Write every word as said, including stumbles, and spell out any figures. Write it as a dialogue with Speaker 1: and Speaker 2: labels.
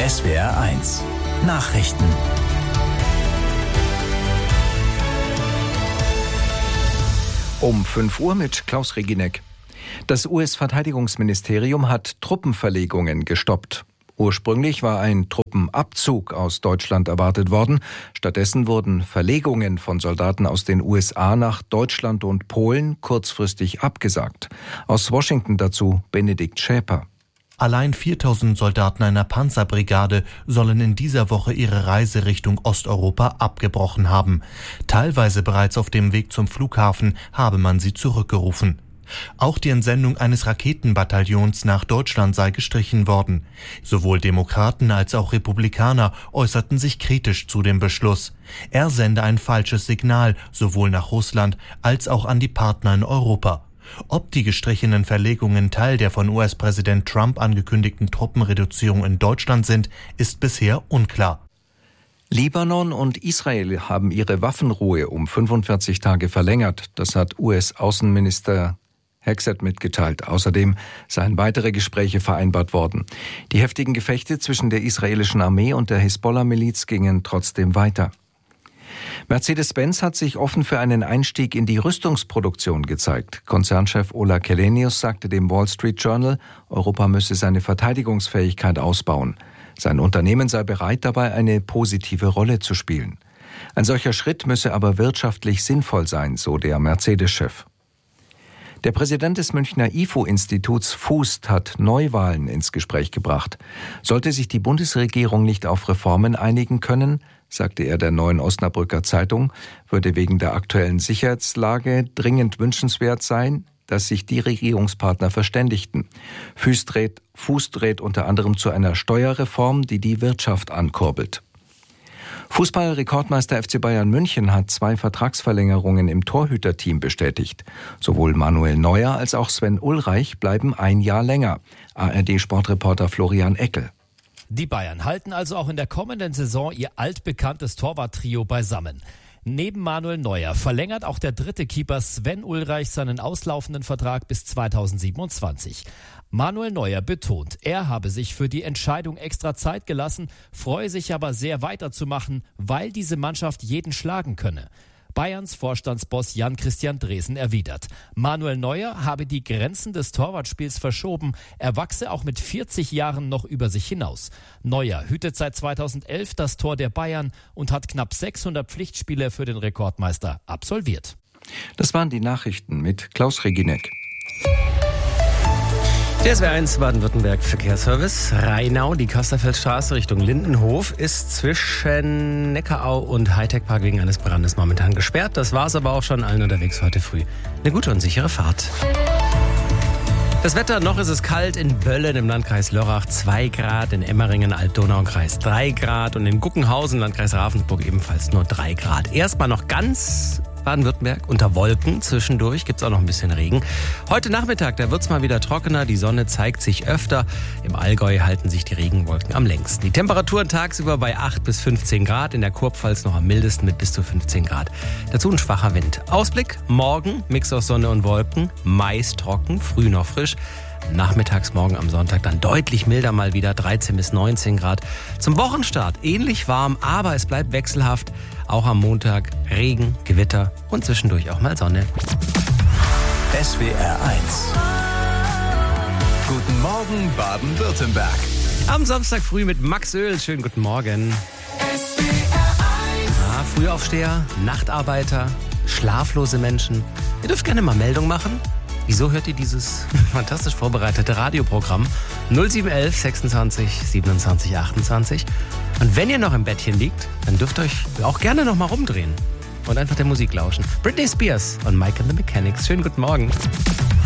Speaker 1: S W R eins Nachrichten.
Speaker 2: Um fünf Uhr mit Klaus Reginek. Das U S-Verteidigungsministerium hat Truppenverlegungen gestoppt. Ursprünglich war ein Truppenabzug aus Deutschland erwartet worden. Stattdessen wurden Verlegungen von Soldaten aus den U S A nach Deutschland und Polen kurzfristig abgesagt. Aus Washington dazu Benedikt Schäper.
Speaker 3: Allein viertausend Soldaten einer Panzerbrigade sollen in dieser Woche ihre Reise Richtung Osteuropa abgebrochen haben. Teilweise bereits auf dem Weg zum Flughafen habe man sie zurückgerufen. Auch die Entsendung eines Raketenbataillons nach Deutschland sei gestrichen worden. Sowohl Demokraten als auch Republikaner äußerten sich kritisch zu dem Beschluss. Er sende ein falsches Signal sowohl nach Russland als auch an die Partner in Europa. Ob die gestrichenen Verlegungen Teil der von U S-Präsident Trump angekündigten Truppenreduzierung in Deutschland sind, ist bisher unklar.
Speaker 2: Libanon und Israel haben ihre Waffenruhe um fünfundvierzig Tage verlängert. Das hat U S-Außenminister Hexet mitgeteilt. Außerdem seien weitere Gespräche vereinbart worden. Die heftigen Gefechte zwischen der israelischen Armee und der Hisbollah-Miliz gingen trotzdem weiter. Mercedes-Benz hat sich offen für einen Einstieg in die Rüstungsproduktion gezeigt. Konzernchef Ola Källenius sagte dem Wall Street Journal, Europa müsse seine Verteidigungsfähigkeit ausbauen. Sein Unternehmen sei bereit, dabei eine positive Rolle zu spielen. Ein solcher Schritt müsse aber wirtschaftlich sinnvoll sein, so der Mercedes-Chef. Der Präsident des Münchner I F O-Instituts Fußt hat Neuwahlen ins Gespräch gebracht. Sollte sich die Bundesregierung nicht auf Reformen einigen können, sagte er der Neuen Osnabrücker Zeitung, würde wegen der aktuellen Sicherheitslage dringend wünschenswert sein, dass sich die Regierungspartner verständigten. Fußt rät, Fußt rät unter anderem zu einer Steuerreform, die die Wirtschaft ankurbelt. Fußball-Rekordmeister F C Bayern München hat zwei Vertragsverlängerungen im Torhüterteam bestätigt. Sowohl Manuel Neuer als auch Sven Ulreich bleiben ein Jahr länger. A R D-Sportreporter Florian Eckel.
Speaker 4: Die Bayern halten also auch in der kommenden Saison ihr altbekanntes Torwarttrio beisammen. Neben Manuel Neuer verlängert auch der dritte Keeper Sven Ulreich seinen auslaufenden Vertrag bis zweitausendsiebenundzwanzig. Manuel Neuer betont, er habe sich für die Entscheidung extra Zeit gelassen, freue sich aber sehr weiterzumachen, weil diese Mannschaft jeden schlagen könne. Bayerns Vorstandsboss Jan-Christian Dresen erwidert, Manuel Neuer habe die Grenzen des Torwartspiels verschoben, er wachse auch mit vierzig Jahren noch über sich hinaus. Neuer hütet seit zweitausendelf das Tor der Bayern und hat knapp sechshundert Pflichtspiele für den Rekordmeister absolviert.
Speaker 2: Das waren die Nachrichten mit Klaus Reginek.
Speaker 5: Der S W R eins Baden-Württemberg Verkehrsservice. Rheinau, die Kasterfeldstraße Richtung Lindenhof ist zwischen Neckarau und Hightech-Park wegen eines Brandes momentan gesperrt. Das war's aber auch schon allen unterwegs heute früh. Eine gute und sichere Fahrt. Das Wetter, noch ist es kalt in Böllen im Landkreis Lörrach, zwei Grad, in Emmeringen, Altdonaukreis drei Grad und in Guckenhausen, Landkreis Ravensburg ebenfalls nur drei Grad. Erstmal noch ganz Baden-Württemberg unter Wolken. Zwischendurch gibt es auch noch ein bisschen Regen. Heute Nachmittag, da wird es mal wieder trockener. Die Sonne zeigt sich öfter. Im Allgäu halten sich die Regenwolken am längsten. Die Temperaturen tagsüber bei acht bis fünfzehn Grad. In der Kurpfalz noch am mildesten mit bis zu fünfzehn Grad. Dazu ein schwacher Wind. Ausblick, morgen Mix aus Sonne und Wolken. Meist trocken, früh noch frisch. Nachmittags morgen am Sonntag dann deutlich milder mal wieder, dreizehn bis neunzehn Grad. Zum Wochenstart ähnlich warm, aber es bleibt wechselhaft. Auch am Montag Regen, Gewitter und zwischendurch auch mal Sonne.
Speaker 1: S W R eins. Guten Morgen Baden-Württemberg.
Speaker 5: Am Samstag früh mit Max Öl. Schönen guten Morgen.
Speaker 1: S W R eins.
Speaker 5: Ah, Frühaufsteher, Nachtarbeiter, schlaflose Menschen. Ihr dürft gerne mal Meldung machen. Wieso hört ihr dieses fantastisch vorbereitete Radioprogramm? null sieben eins eins sechsundzwanzig siebenundzwanzig achtundzwanzig. Und wenn ihr noch im Bettchen liegt, dann dürft ihr euch auch gerne noch mal rumdrehen und einfach der Musik lauschen. Britney Spears und Mike and the Mechanics. Schönen guten Morgen.